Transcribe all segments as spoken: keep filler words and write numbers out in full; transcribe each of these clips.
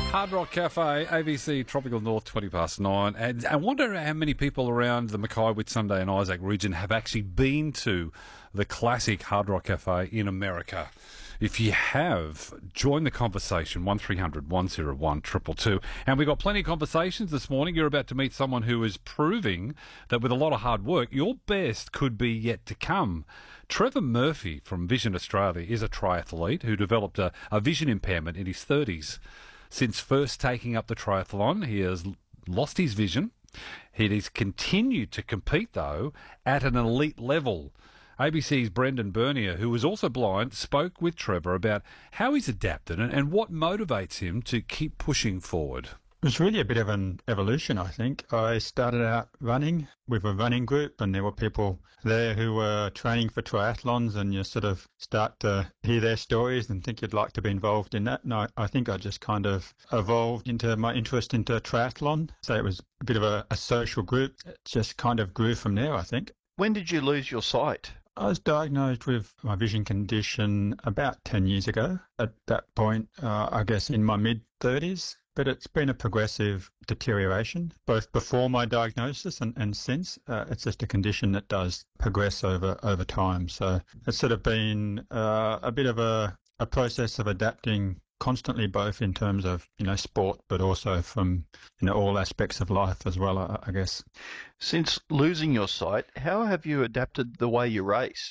Hard Rock Cafe, A B C Tropical North, twenty past nine. And I wonder how many people around the Mackay, Whitsunday and Isaac region have actually been to the classic Hard Rock Cafe in America. If you have, join the conversation, one three hundred one oh one two two two. And we've got plenty of conversations this morning. You're about to meet someone who is proving that with a lot of hard work, your best could be yet to come. Trevor Murphy from Vision Australia is a triathlete who developed a, a vision impairment in his thirties. Since first taking up the triathlon, he has lost his vision. He has continued to compete, though, at an elite level. A B C's Brendan Bernier, who is also blind, spoke with Trevor about how he's adapted and, and what motivates him to keep pushing forward. It was really a bit of an evolution, I think. I started out running with a running group, and there were people there who were training for triathlons, and you sort of start to hear their stories and think you'd like to be involved in that. And I, I think I just kind of evolved into my interest into triathlon. So it was a bit of a, a social group. It just kind of grew from there, I think. When did you lose your sight? I was diagnosed with my vision condition about ten years ago. At that point, uh, I guess in my mid-thirties. But it's been a progressive deterioration, both before my diagnosis and, and since. Uh, it's just a condition that does progress over, over time. So it's sort of been uh, a bit of a, a process of adapting constantly, both in terms of, you know, sport, but also from, you know, all aspects of life as well, I, I guess. Since losing your sight, how have you adapted the way you race?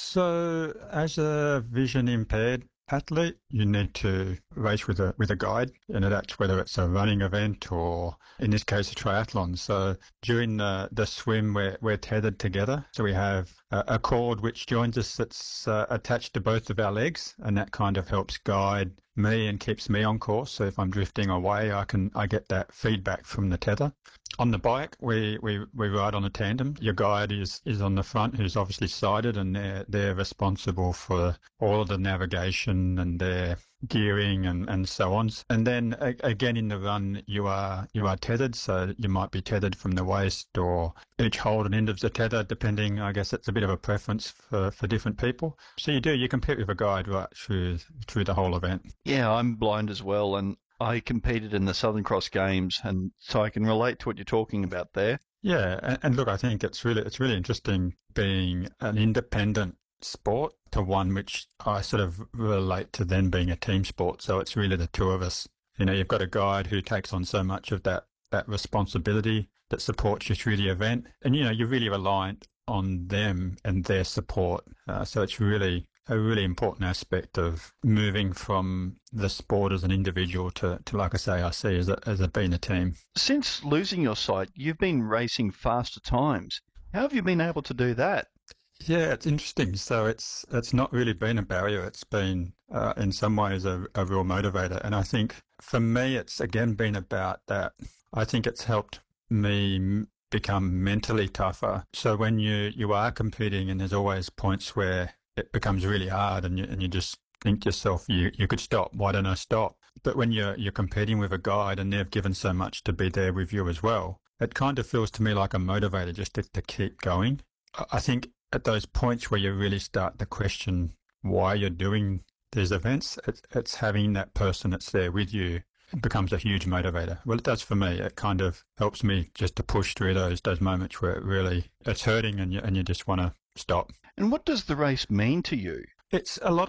So as a vision impaired athlete, you need to race with a with a guide, and that's whether it's a running event or, in this case, a triathlon. So during the, the swim, we're, we're tethered together. So we have a, a cord which joins us that's uh, attached to both of our legs, and that kind of helps guide me and keeps me on course. So if I'm drifting away, I can I get that feedback from the tether. On the bike, we, we, we ride on a tandem. Your guide is, is on the front, who's obviously sighted, and they're, they're responsible for all of the navigation and their gearing and, and so on. And then a, again in the run, you are you are tethered, so you might be tethered from the waist or each hold and end of the tether, depending. I guess it's a bit of a preference for, for different people. So you do, you compete with a guide right through through the whole event. Yeah, I'm blind as well, and I competed in the Southern Cross Games, and so I can relate to what you're talking about there. Yeah, and, and look, I think it's really it's really interesting being an independent sport to one which I sort of relate to then being a team sport. So it's really the two of us. You know, you've got a guide who takes on so much of that, that responsibility that supports you through the event. And, you know, you're really reliant on them and their support. Uh, so it's really a really important aspect of moving from the sport as an individual to, to like I say, I see as a, as a being a team. Since losing your sight, you've been racing faster times. How have you been able to do that? Yeah, it's interesting. So it's it's not really been a barrier. It's been, uh, in some ways, a, a real motivator. And I think for me, it's again been about that. I think it's helped me m- become mentally tougher. So when you, you are competing, and there's always points where it becomes really hard, and you and you just think to yourself, you you could stop. Why don't I stop? But when you're you're competing with a guide, and they've given so much to be there with you as well, it kind of feels to me like a motivator just to, to keep going. I think at those points where you really start to question why you're doing these events, it's, it's having that person that's there with you. It becomes a huge motivator. Well, it does for me. It kind of helps me just to push through those those moments where it really, it's hurting and you, and you just want to stop. And what does the race mean to you? It's a lot